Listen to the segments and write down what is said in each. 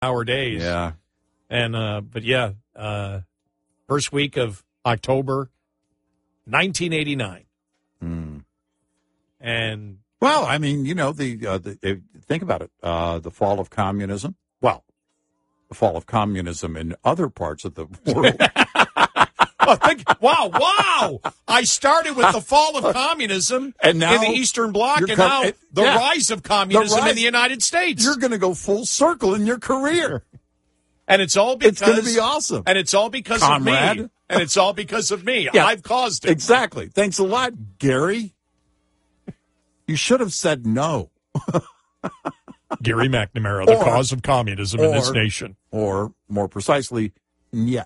hour days. Yeah. And, first week of October, 1989. And, well, I mean, think about it. The fall of communism. Well, the fall of communism in other parts of the world. Wow. I started with the fall of communism and now in the Eastern Bloc, and now the rise of communism in the United States. You're going to go full circle in your career. And it's all because... It's going to be awesome. And it's all because of me. And it's all because of me. Yeah, I've caused it. Exactly. Thanks a lot, Gary. You should have said no. Gary McNamara, the cause of communism in this nation. Or, more precisely, yet.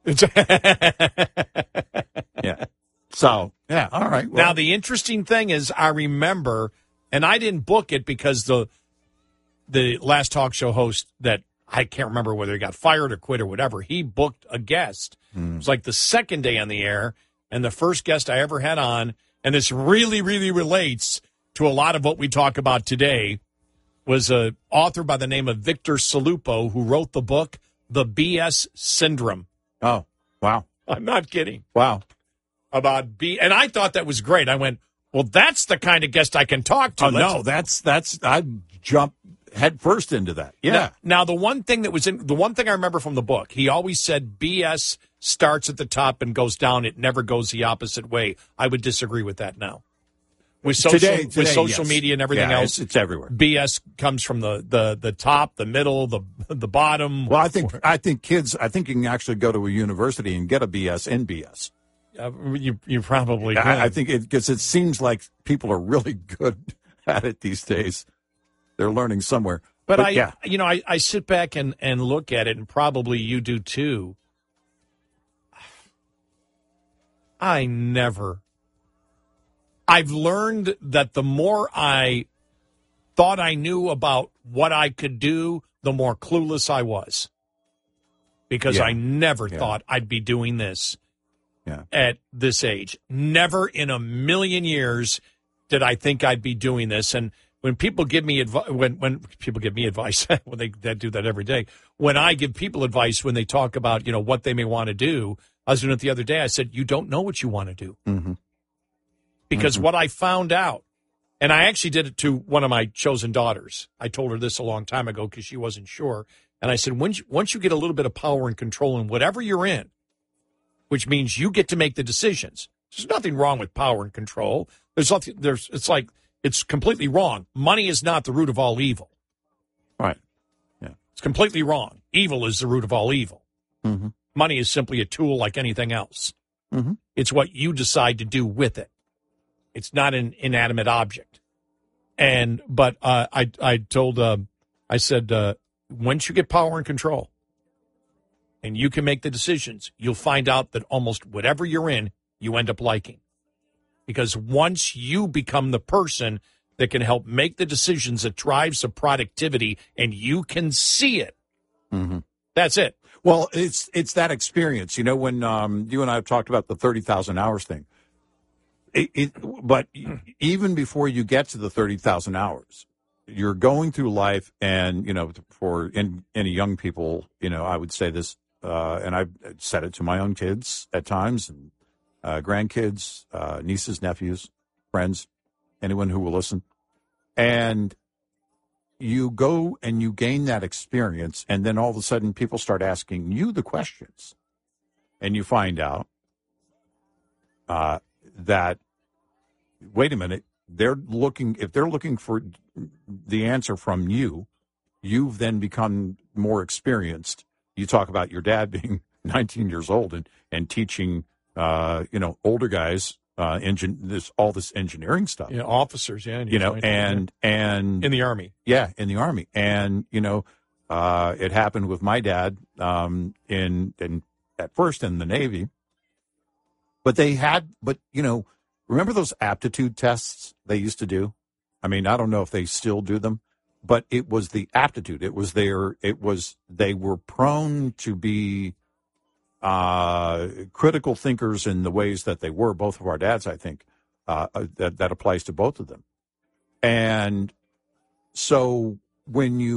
Yeah. So, yeah, all right. Well. Now, the interesting thing is, I remember, and I didn't book it because the last talk show host that I can't remember whether he got fired or quit or whatever, he booked a guest. It was like the second day on the air, and the first guest I ever had on, and this really, really relates to a lot of what we talk about today, was an author by the name of Victor Salupo, who wrote the book, The BS Syndrome. Oh, wow. I'm not kidding. Wow. About and I thought that was great. I went, well, that's the kind of guest I can talk to. Oh, no, that's I'd jump head first into that. Yeah. Now, the one thing I remember from the book, he always said BS starts at the top and goes down. It never goes the opposite way. I would disagree with that now. With social media and everything else, it's everywhere. BS comes from the top, the middle, the bottom. Well, I think you can actually go to a university and get a BS in BS. You probably can. I think because it seems like people are really good at it these days. They're learning somewhere. But I sit back and look at it, and probably you do too. I've learned that the more I thought I knew about what I could do, the more clueless I was. Because I never thought I'd be doing this at this age. Never in a million years did I think I'd be doing this. And when people give me advice, when people give me advice, well, they do that every day. When I give people advice, when they talk about, what they may want to do, I was doing it the other day. I said, you don't know what you want to do. Mm-hmm. Because what I found out, and I actually did it to one of my chosen daughters. I told her this a long time ago because she wasn't sure. And I said, once you get a little bit of power and control in whatever you're in, which means you get to make the decisions. There's nothing wrong with power and control. It's completely wrong. Money is not the root of all evil. Right. Yeah. It's completely wrong. Evil is the root of all evil. Mm-hmm. Money is simply a tool like anything else. Mm-hmm. It's what you decide to do with it. It's not an inanimate object. But I said, once you get power and control and you can make the decisions, you'll find out that almost whatever you're in, you end up liking. Because once you become the person that can help make the decisions that drives the productivity and you can see it, that's it. Well, it's that experience. When you and I have talked about the 30,000 hours thing, but even before you get to the 30,000 hours, you're going through life, and for any young people, I would say this, and I've said it to my own kids at times, and grandkids, nieces, nephews, friends, anyone who will listen, and you go and you gain that experience, and then all of a sudden people start asking you the questions, and you find out that, wait a minute, if they're looking for the answer from you, you've then become more experienced. You talk about your dad being 19 years old and teaching, older guys, all this engineering stuff. Yeah, officers, yeah. And in the Army. Yeah, in the Army. And, it happened with my dad at first in the Navy. But remember those aptitude tests they used to do? I mean, I don't know if they still do them, but it was the aptitude. They were prone to be critical thinkers in the ways that they were. Both of our dads, I think, that applies to both of them. And so when you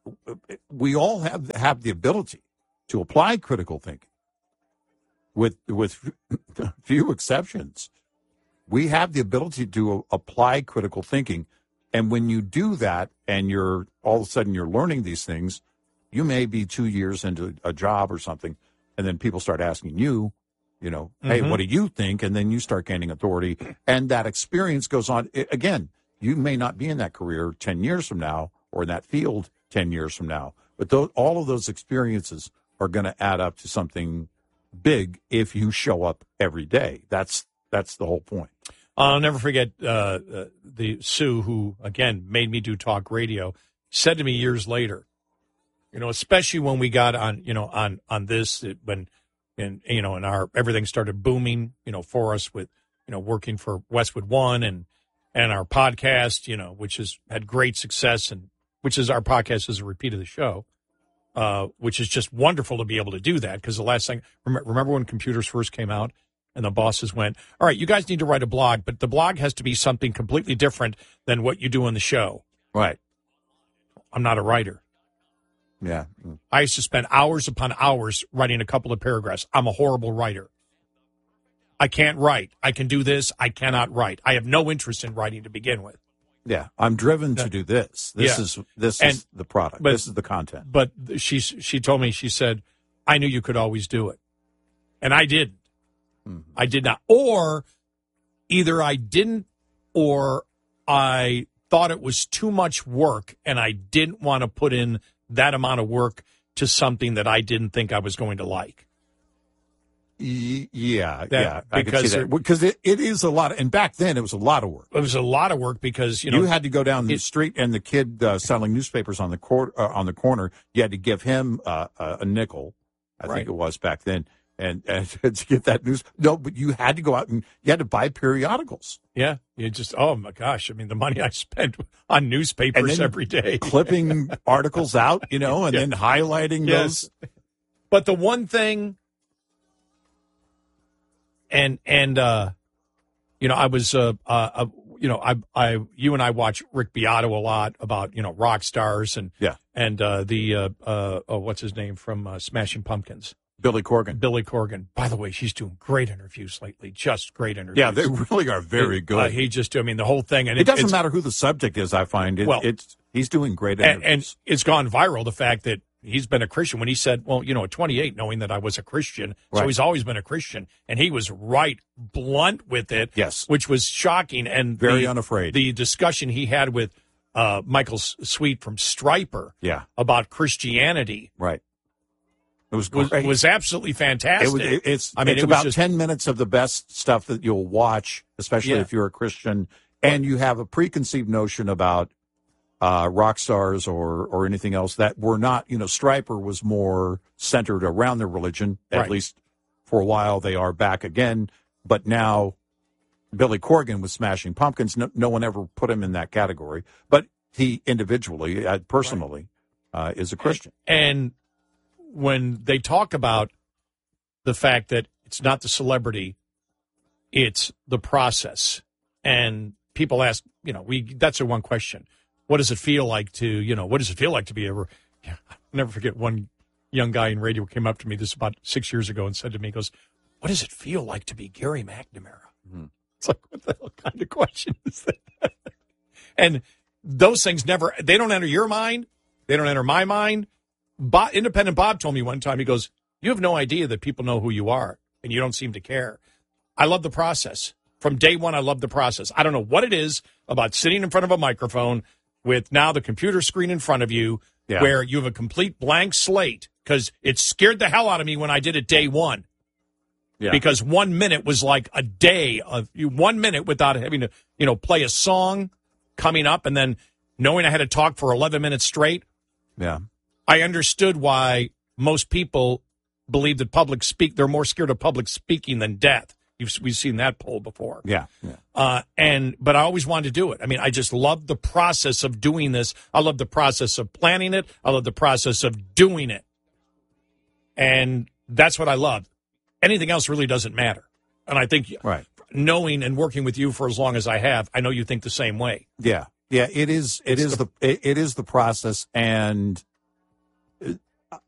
we all have the ability to apply critical thinking, with few exceptions. We have the ability to apply critical thinking, and when you do that, and you're all of a sudden you're learning these things, you may be 2 years into a job or something, and then people start asking you, hey, what do you think? And then you start gaining authority, and that experience goes on. Again, you may not be in that career 10 years from now or in that field 10 years from now, but all of those experiences are going to add up to something big if you show up every day. That's the whole point. I'll never forget the Sue, who, again, made me do talk radio, said to me years later, especially when we got on, on this, and our everything started booming, for us with, working for Westwood One and our podcast, which has had great success, and which is our podcast is a repeat of the show, which is just wonderful to be able to do that. Because the last thing, remember when computers first came out and the bosses went, all right, you guys need to write a blog, but the blog has to be something completely different than what you do on the show. Right. I'm not a writer. Yeah. I used to spend hours upon hours writing a couple of paragraphs. I'm a horrible writer. I can't write. I can do this. I cannot write. I have no interest in writing to begin with. Yeah, I'm driven to do this. This is the product. This is the content. But she told me, she said, I knew you could always do it. And I didn't. Mm-hmm. I did not. Or either I didn't, or I thought it was too much work and I didn't want to put in that amount of work to something that I didn't think I was going to like. Yeah, I can see that. Because it is a lot. And back then, it was a lot of work. It was a lot of work because, you had to go down the street, and the kid selling newspapers on the corner, you had to give him a nickel, I think it was back then, and to get that news. No, but you had to go out and you had to buy periodicals. Yeah, you just, oh my gosh. I mean, the money I spent on newspapers every day. Clipping articles out, and then highlighting those. But the one thing, and I was, you and I watch Rick Beato a lot about, rock stars and what's his name from Smashing Pumpkins. Billy Corgan. By the way, she's doing great interviews lately. Just great interviews. Yeah, they really are very good. The whole thing. And it doesn't matter who the subject is, I find. He's doing great interviews. And it's gone viral, the fact that he's been a Christian. When he said, well, at 28, knowing that I was a Christian, so he's always been a Christian. And he was blunt with it, yes, which was shocking. And very unafraid. The discussion he had with Michael Sweet from Stryper about Christianity. Right. It was great. Was absolutely fantastic. It's about 10 minutes of the best stuff that you'll watch, especially if you're a Christian, and you have a preconceived notion about rock stars or anything else that were not, Stryper was more centered around their religion, at least for a while. They are back again, but now Billy Corgan with Smashing Pumpkins, no one ever put him in that category, but he individually, personally, is a Christian. And when they talk about the fact that it's not the celebrity, it's the process. And people ask, that's the one question. What does it feel like to be I'll never forget one young guy in radio came up to me, this about 6 years ago, and said to me, he goes, what does it feel like to be Gary McNamara? Mm-hmm. It's like, what the hell kind of question is that? And those things they don't enter your mind. They don't enter my mind. Independent Bob told me one time, he goes, you have no idea that people know who you are, and you don't seem to care. I love the process. From day one, I love the process. I don't know what it is about sitting in front of a microphone with now the computer screen in front of you, where you have a complete blank slate, because it scared the hell out of me when I did it day one. Yeah. Because 1 minute was like a day of 1 minute without having to, play a song coming up and then knowing I had to talk for 11 minutes straight. Yeah. I understood why most people believe that they're more scared of public speaking than death. We've seen that poll before. Yeah. But I always wanted to do it. I mean, I just love the process of doing this. I love the process of planning it. I love the process of doing it. And that's what I love. Anything else really doesn't matter. And I think knowing and working with you for as long as I have, I know you think the same way. Yeah. Yeah, it is the process, and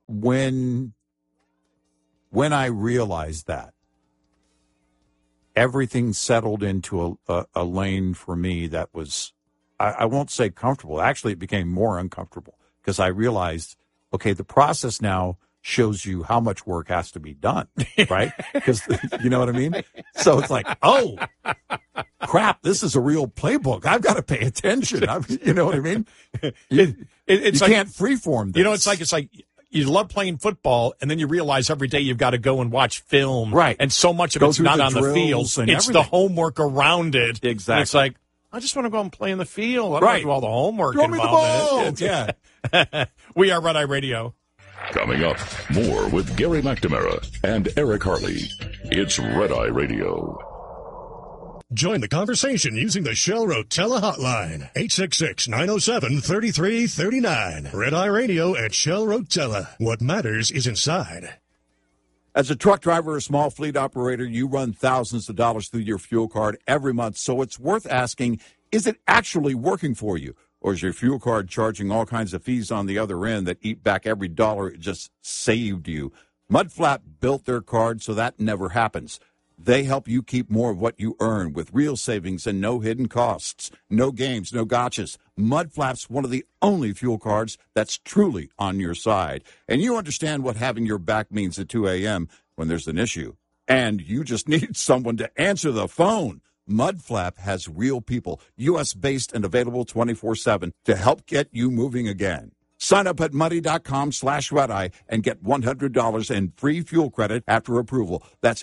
when I realized that, everything settled into a lane for me that was, I won't say comfortable. Actually, it became more uncomfortable because I realized, okay, the process now shows you how much work has to be done, right? Because you know what I mean? So it's like, oh, crap, this is a real playbook. I've got to pay attention. You know what I mean? You can't freeform this. You know, it's like you love playing football, and then you realize every day you've got to go and watch film. Right. And so much of it's not on the field. It's everything. The homework around it. Exactly. And it's like, I just want to go and play in the field. I don't want Right. to do all the homework Throw me the involved ball. in it. Yeah. We are Red Eye Radio. Coming up, more with Gary McNamara and Eric Harley. It's Red Eye Radio. Join the conversation using the Shell Rotella hotline, 866-907-3339. Red Eye Radio at Shell Rotella. What matters is inside. As a truck driver or small fleet operator, you run thousands of dollars through your fuel card every month, so it's worth asking, is it actually working for you? Or is your fuel card charging all kinds of fees on the other end that eat back every dollar it just saved you? Mudflap built their card so that never happens. They help you keep more of what you earn with real savings and no hidden costs. No games, no gotchas. Mudflap's one of the only fuel cards that's truly on your side. And you understand what having your back means at 2 a.m. when there's an issue. And you just need someone to answer the phone. Mudflap has real people, U.S.-based and available 24/7 to help get you moving again. Sign up at muddy.com/redeye and get $100 in free fuel credit after approval. That's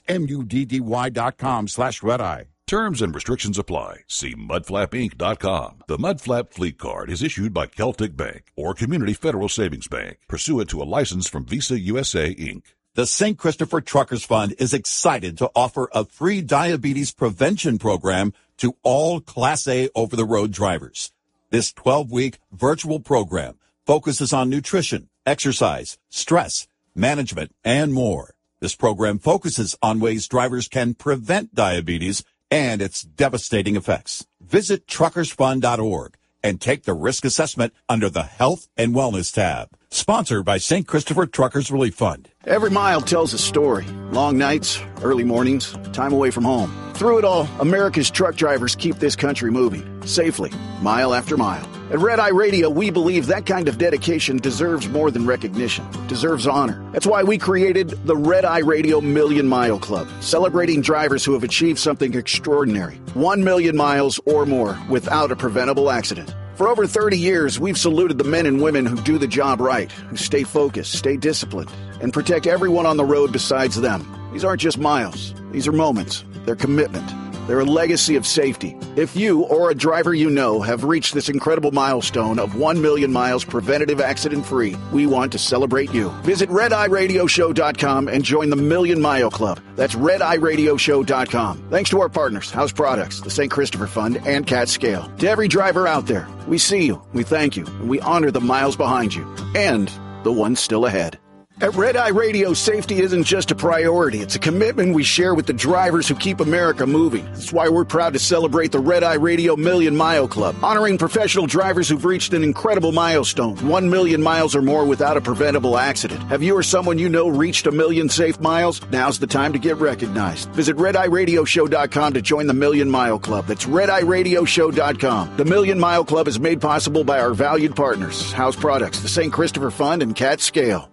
MUDDY.com/redeye. Terms and restrictions apply. See mudflapinc.com. The Mudflap Fleet Card is issued by Celtic Bank or Community Federal Savings Bank, pursuant to a license from Visa USA, Inc. The St. Christopher Truckers Fund is excited to offer a free diabetes prevention program to all Class A over-the-road drivers. This 12-week virtual program focuses on nutrition, exercise, stress, management, and more. This program focuses on ways drivers can prevent diabetes and its devastating effects. Visit truckersfund.org and take the risk assessment under the Health and Wellness tab. Sponsored by St. Christopher Truckers Relief Fund. Every mile tells a story. Long nights, early mornings, time away from home. Through it all, America's truck drivers keep this country moving, safely, mile after mile. At Red Eye Radio, we believe that kind of dedication deserves more than recognition, deserves honor. That's why we created the Red Eye Radio Million Mile Club, celebrating drivers who have achieved something extraordinary. 1 million miles or more without a preventable accident. For over 30 years, we've saluted the men and women who do the job right, who stay focused, stay disciplined, and protect everyone on the road besides them. These aren't just miles. These are moments. They're commitment. They're a legacy of safety. If you or a driver you know have reached this incredible milestone of 1 million miles preventative accident-free, we want to celebrate you. Visit RedEyeRadioShow.com and join the Million Mile Club. That's RedEyeRadioShow.com. Thanks to our partners, House Products, the St. Christopher Fund, and Cat Scale. To every driver out there, we see you, we thank you, and we honor the miles behind you and the ones still ahead. At Red Eye Radio, safety isn't just a priority. It's a commitment we share with the drivers who keep America moving. That's why we're proud to celebrate the Red Eye Radio Million Mile Club, honoring professional drivers who've reached an incredible milestone, 1 million miles or more without a preventable accident. Have you or someone you know reached 1 million safe miles? Now's the time to get recognized. Visit RedEyeRadioShow.com to join the Million Mile Club. That's RedEyeRadioShow.com. The Million Mile Club is made possible by our valued partners, House Products, the St. Christopher Fund, and Cat Scale.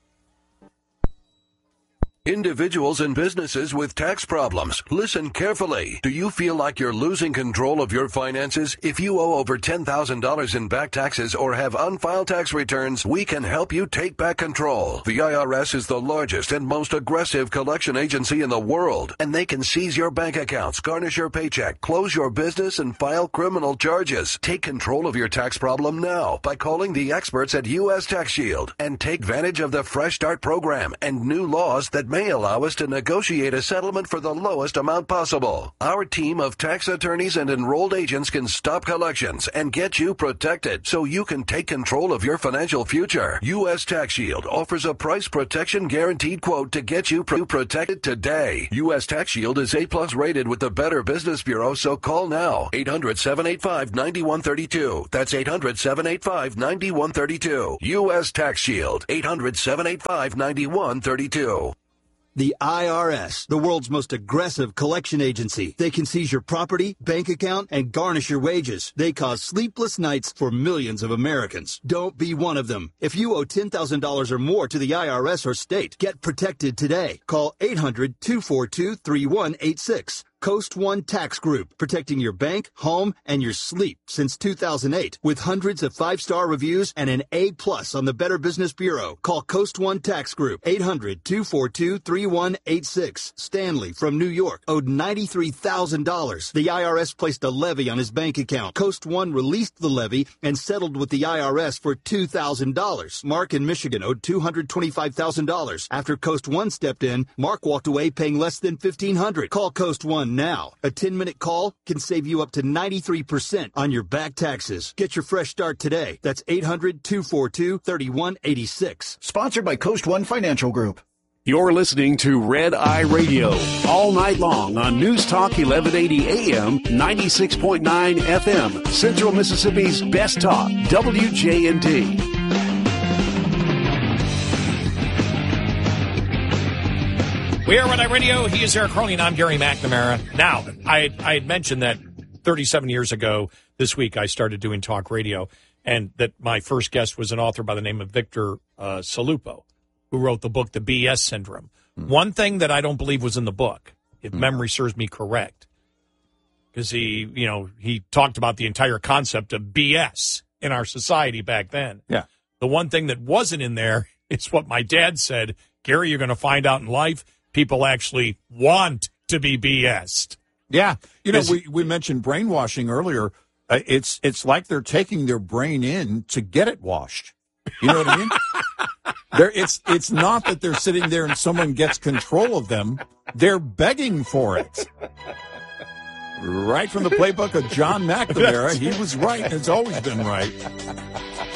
Individuals and businesses with tax problems, listen carefully. Do you feel like you're losing control of your finances? If you owe over $10,000 in back taxes or have unfiled tax returns, we can help you take back control. The IRS is the largest and most aggressive collection agency in the world, and they can seize your bank accounts, garnish your paycheck, close your business, and file criminal charges. Take control of your tax problem now by calling the experts at U.S. Tax Shield and take advantage of the Fresh Start program and new laws that make may allow us to negotiate a settlement for the lowest amount possible. Our team of tax attorneys and enrolled agents can stop collections and get you protected so you can take control of your financial future. U.S. Tax Shield offers a price protection guaranteed quote to get you protected today. U.S. Tax Shield is A+ rated with the Better Business Bureau, so call now. 800-785-9132. That's 800-785-9132. U.S. Tax Shield. 800-785-9132. The IRS, the world's most aggressive collection agency. They can seize your property, bank account, and garnish your wages. They cause sleepless nights for millions of Americans. Don't be one of them. If you owe $10,000 or more to the IRS or state, get protected today. Call 800-242-3186. Coast One Tax Group, protecting your bank, home, and your sleep since 2008. With hundreds of 5-star reviews and an A+ on the Better Business Bureau. Call Coast One Tax Group, 800-242-3186. Stanley from New York owed $93,000. The IRS placed a levy on his bank account. Coast One released the levy and settled with the IRS for $2,000. Mark in Michigan owed $225,000. After Coast One stepped in, Mark walked away paying less than $1,500. Call Coast One now. A 10-minute call can save you up to 93% on your back taxes. Get your fresh start today. That's 800-242-3186. Sponsored by Coast One Financial Group. You're listening to Red Eye Radio all night long on News Talk 1180 AM, 96.9 FM, Central Mississippi's best talk, WJNT. We are Red Eye Radio. He is Eric Crowley, and I'm Gary McNamara. Now, I had mentioned that 37 years ago this week I started doing talk radio, and that my first guest was an author by the name of Victor Salupo, who wrote the book, The BS Syndrome. One thing that I don't believe was in the book, if memory serves me correct, because he talked about the entire concept of BS in our society back then. Yeah. The one thing that wasn't in there is what my dad said, Gary, you're going to find out in life, people actually want to be BS'd. Yeah. We mentioned brainwashing earlier. It's like they're taking their brain in to get it washed. You know what I mean? It's not that they're sitting there and someone gets control of them. They're begging for it. Right from the playbook of John McNamara. He was right. It's always been right.